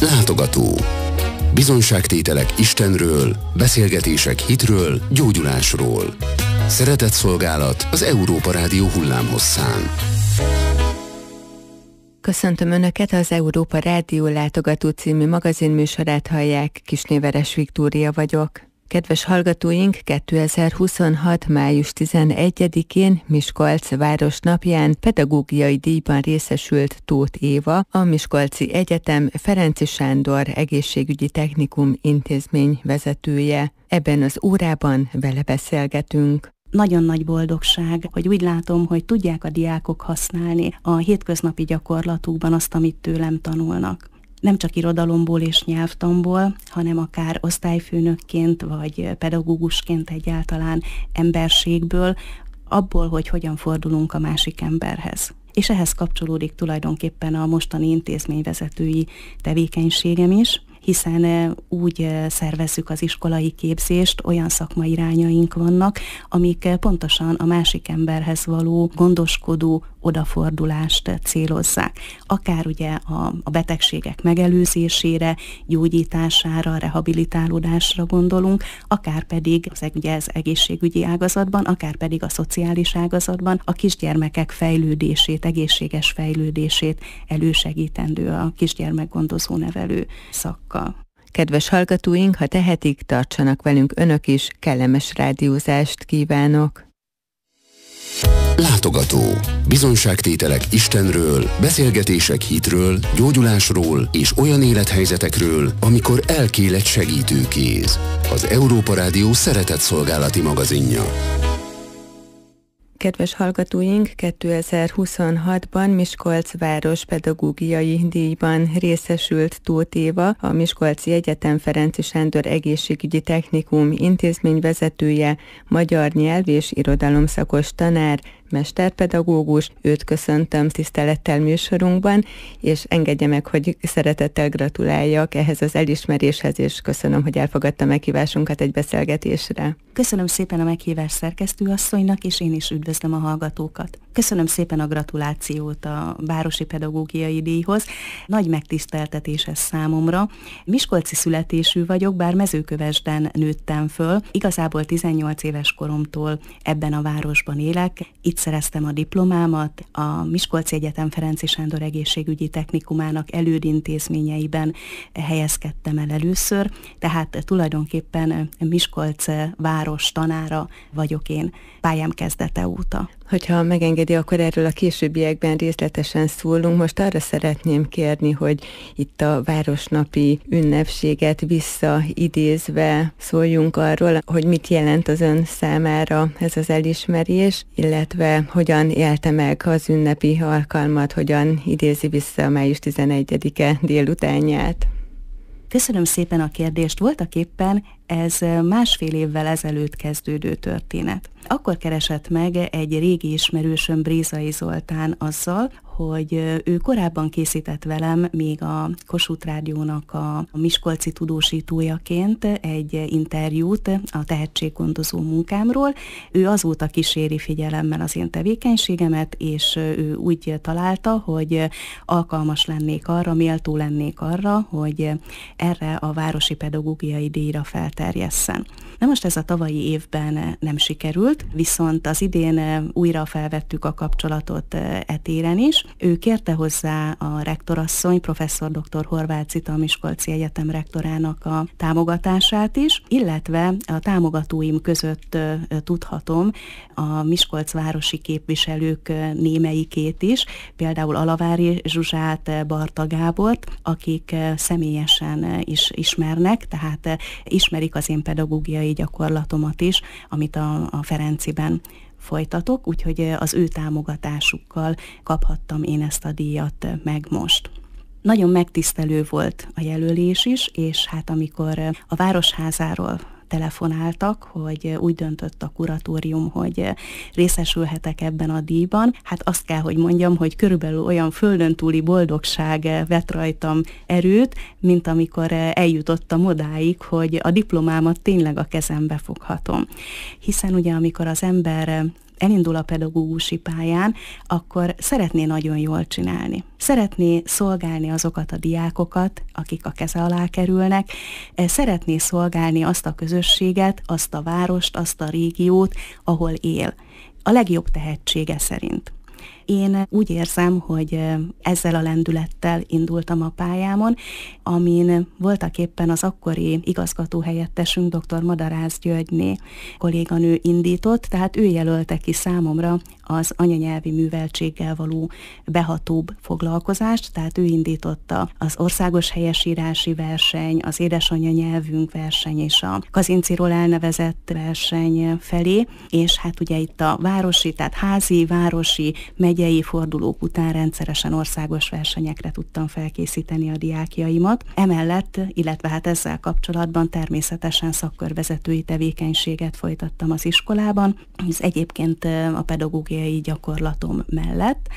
Látogató. Bizonyságtételek Istenről, beszélgetések hitről, gyógyulásról. Szeretetszolgálat az Európa Rádió hullámhosszán. Köszöntöm Önöket, az Európa Rádió Látogató című magazinműsorát hallják, Kisnéveres Viktória vagyok. Kedves hallgatóink, 2026. május 11-én Miskolc városnapján pedagógiai díjban részesült Tóth Éva, a Miskolci Egyetem Ferenczy Sándor Egészségügyi Technikum intézmény vezetője. Ebben az órában vele beszélgetünk. Nagyon nagy boldogság, hogy úgy látom, hogy tudják a diákok használni a hétköznapi gyakorlatukban azt, amit tőlem tanulnak. Nem csak irodalomból és nyelvtanból, hanem akár osztályfőnökként vagy pedagógusként egyáltalán emberségből, abból, hogy hogyan fordulunk a másik emberhez. És ehhez kapcsolódik tulajdonképpen a mostani intézményvezetői tevékenységem is, hiszen úgy szervezzük az iskolai képzést, olyan szakmai irányaink vannak, amik pontosan a másik emberhez való gondoskodó odafordulást célozzák. Akár ugye a betegségek megelőzésére, gyógyítására, rehabilitálódásra gondolunk, akár pedig az egészségügyi ágazatban, akár pedig a szociális ágazatban a kisgyermekek fejlődését, egészséges fejlődését elősegítendő a kisgyermekgondozó nevelő szakkal. Kedves hallgatóink, ha tehetik, tartsanak velünk önök is, kellemes rádiózást kívánok! Látogató. Bizonyságtételek Istenről, beszélgetések hitről, gyógyulásról és olyan élethelyzetekről, amikor elkél egy segítőkéz. Az Európa Rádió szeretetszolgálati magazinja. Kedves hallgatóink, 2026-ban Miskolc város pedagógiai díjban részesült Tóth Éva, a Miskolci Egyetem Ferenczy Sándor Egészségügyi Technikum intézményvezetője, magyar nyelv és irodalomszakos tanár, mesterpedagógus. Őt köszöntöm tisztelettel műsorunkban, és engedje meg, hogy szeretettel gratuláljak ehhez az elismeréshez, és köszönöm, hogy elfogadta meghívásunkat egy beszélgetésre. Köszönöm szépen a meghívást szerkesztőasszonynak, és én is üdvözlöm a hallgatókat. Köszönöm szépen a gratulációt a Városi Pedagógiai Díjhoz. Nagy megtiszteltetés ez számomra. Miskolci születésű vagyok, bár Mezőkövesden nőttem föl. Igazából 18 éves koromtól ebben a városban élek. Itt szereztem a diplomámat, a Miskolci Egyetem Ferenczy Sándor Egészségügyi Technikumának elődintézményeiben helyezkedtem el először, tehát tulajdonképpen Miskolc város tanára vagyok én pályám kezdete óta. Hogyha megengedi, akkor erről a későbbiekben részletesen szólunk. Most arra szeretném kérni, hogy itt a városnapi ünnepséget visszaidézve szóljunk arról, hogy mit jelent az ön számára ez az elismerés, illetve hogyan élte meg az ünnepi alkalmat, hogyan idézi vissza a május 11-e délutánját. Köszönöm szépen a kérdést. Voltak éppen ez másfél évvel ezelőtt kezdődő történet. Akkor keresett meg egy régi ismerősöm, Brézai Zoltán azzal, hogy ő korábban készített velem még a Kossuth Rádiónak a miskolci tudósítójaként egy interjút a tehetséggondozó munkámról. Ő azóta kíséri figyelemmel az én tevékenységemet, és ő úgy találta, hogy alkalmas lennék arra, méltó lennék arra, hogy erre a Városi Pedagógiai Díjra felterjesszen. Na most ez a tavalyi évben nem sikerült, viszont az idén újra felvettük a kapcsolatot etéren is. Ő kérte hozzá a rektorasszony, professzor dr. Horváth Zita, a Miskolci Egyetem rektorának a támogatását is, illetve a támogatóim között tudhatom a Miskolc városi képviselők némelyikét is, például Alavári Zsuzsát, Barta Gábort, akik személyesen is ismernek, tehát ismerik az én pedagógiai gyakorlatomat is, amit a Ferenciben folytatok, úgyhogy az ő támogatásukkal kaphattam én ezt a díjat meg most. Nagyon megtisztelő volt a jelölés is, és hát amikor a Városházáról telefonáltak, hogy úgy döntött a kuratórium, hogy részesülhetek ebben a díjban. Hát azt kell, hogy mondjam, hogy körülbelül olyan földön túli boldogság vett rajtam erőt, mint amikor eljutottam odáig, hogy a diplomámat tényleg a kezembe foghatom. Hiszen ugye amikor az ember elindul a pedagógusi pályán, akkor szeretné nagyon jól csinálni. Szeretné szolgálni azokat a diákokat, akik a keze alá kerülnek, szeretné szolgálni azt a közösséget, azt a várost, azt a régiót, ahol él. A legjobb tehetsége szerint. Én úgy érzem, hogy ezzel a lendülettel indultam a pályámon, amin voltak éppen az akkori igazgatóhelyettesünk, dr. Madarász Györgyné kolléganő indított, tehát ő jelölte ki számomra az anyanyelvi műveltséggel való behatóbb foglalkozást, tehát ő indította az országos helyesírási verseny, az édesanyanyelvünk verseny és a Kazinciról elnevezett verseny felé, és hát ugye itt a városi, tehát házi, városi, megyei fordulók után rendszeresen országos versenyekre tudtam felkészíteni a diákjaimat. Emellett, illetve hát ezzel kapcsolatban természetesen szakkörvezetői tevékenységet folytattam az iskolában, ez egyébként a pedagógiai gyakorlatom mellett,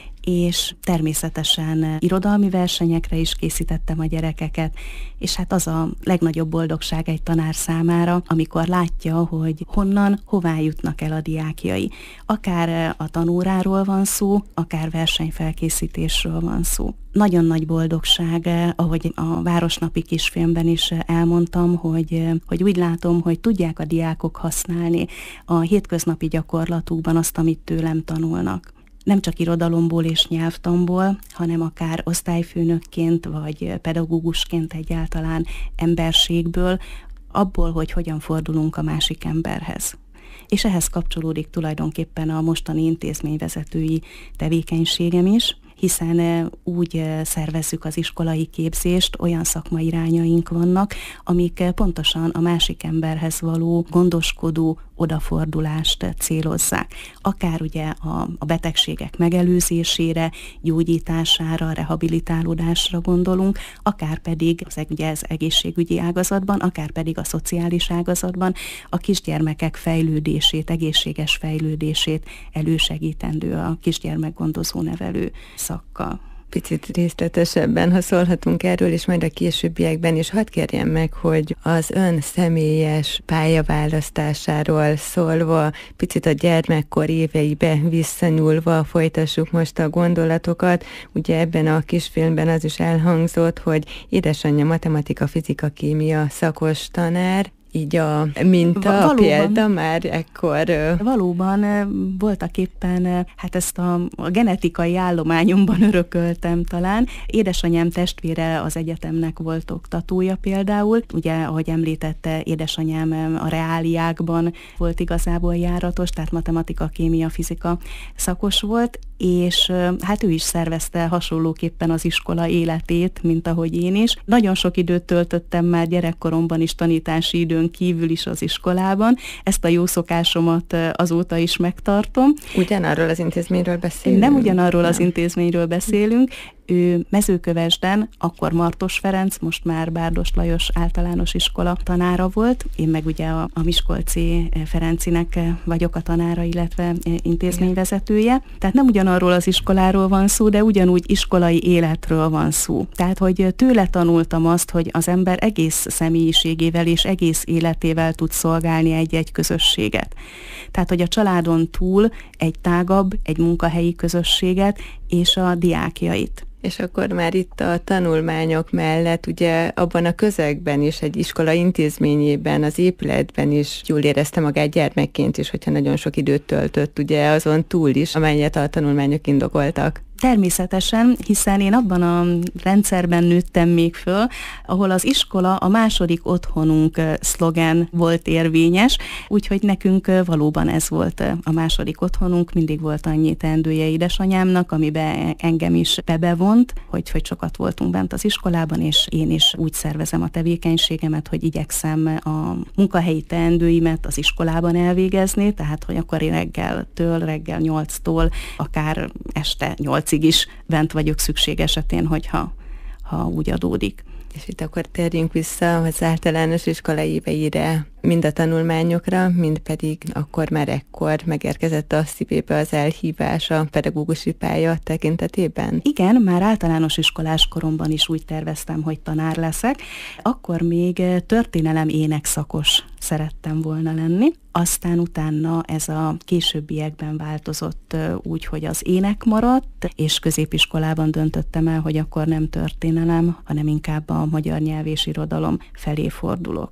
és természetesen irodalmi versenyekre is készítettem a gyerekeket, és hát az a legnagyobb boldogság egy tanár számára, amikor látja, hogy honnan, hová jutnak el a diákjai. Akár a tanóráról van szó, akár versenyfelkészítésről van szó. Nagyon nagy boldogság, ahogy a Városnapi kisfilmben is elmondtam, hogy úgy látom, hogy tudják a diákok használni a hétköznapi gyakorlatukban azt, amit tőlem tanulnak. Nem csak irodalomból és nyelvtanból, hanem akár osztályfőnökként vagy pedagógusként egyáltalán emberségből, abból, hogy hogyan fordulunk a másik emberhez. És ehhez kapcsolódik tulajdonképpen a mostani intézményvezetői tevékenységem is, hiszen úgy szervezzük az iskolai képzést, olyan szakmai irányaink vannak, amik pontosan a másik emberhez való gondoskodó odafordulást célozzák. Akár ugye a betegségek megelőzésére, gyógyítására, rehabilitálódásra gondolunk, akár pedig az egészségügyi ágazatban, akár pedig a szociális ágazatban a kisgyermekek fejlődését, egészséges fejlődését elősegítendő a kisgyermekgondozó nevelő szakkal. Picit részletesebben, ha szólhatunk erről, és majd a későbbiekben is hadd kérjem meg, hogy az ön személyes pályaválasztásáról szólva, picit a gyermekkor éveibe visszanyúlva folytassuk most a gondolatokat. Ugye ebben a kisfilmben az is elhangzott, hogy édesanyja matematika, fizika, kémia szakos tanár, így a minta, a példa már ekkor... Valóban voltak éppen, hát ezt a genetikai állományomban örököltem talán. Édesanyám testvére az egyetemnek volt oktatója például. Ugye, ahogy említette, édesanyám a reáliákban volt igazából járatos, tehát matematika, kémia, fizika szakos volt, és hát ő is szervezte hasonlóképpen az iskola életét, mint ahogy én is. Nagyon sok időt töltöttem már gyerekkoromban is tanítási időn kívül is az iskolában. Ezt a jó szokásomat azóta is megtartom. Ugyanarról az intézményről beszélünk? Nem ugyanarról az intézményről beszélünk. Ő Mezőkövesden, akkor Martos Ferenc, most már Bárdos Lajos általános iskola tanára volt. Én meg ugye a Miskolci Ferencinek vagyok a tanára, illetve intézményvezetője. Tehát nem ugyanarról az iskoláról van szó, de ugyanúgy iskolai életről van szó. Tehát, hogy tőle tanultam azt, hogy az ember egész személyiségével és egész életével tud szolgálni egy-egy közösséget. Tehát, hogy a családon túl egy tágabb, egy munkahelyi közösséget és a diákjait. És akkor már itt a tanulmányok mellett, ugye abban a közegben is, egy iskola intézményében, az épületben is jól érezte magát gyermekként is, hogyha nagyon sok időt töltött, ugye azon túl is, amelyet a tanulmányok indokoltak. Természetesen, hiszen én abban a rendszerben nőttem még föl, ahol az iskola a második otthonunk szlogen volt érvényes, úgyhogy nekünk valóban ez volt a második otthonunk, mindig volt annyi teendője édesanyámnak, amiben engem is bevont, hogy sokat voltunk bent az iskolában, és én is úgy szervezem a tevékenységemet, hogy igyekszem a munkahelyi teendőimet az iskolában elvégezni, tehát hogy akkor reggel 8-tól akár este 8-ig is bent vagyok szükség esetén, hogyha úgy adódik. És itt akkor térjünk vissza az általános iskola éveire, mind a tanulmányokra, mind pedig akkor már ekkor megérkezett a szívébe az elhívás a pedagógusi pálya tekintetében? Igen, már általános iskolás koromban is úgy terveztem, hogy tanár leszek. Akkor még történelem énekszakos szerettem volna lenni. Aztán utána ez a későbbiekben változott úgy, hogy az ének maradt, és középiskolában döntöttem el, hogy akkor nem történelem, hanem inkább a magyar nyelv és irodalom felé fordulok.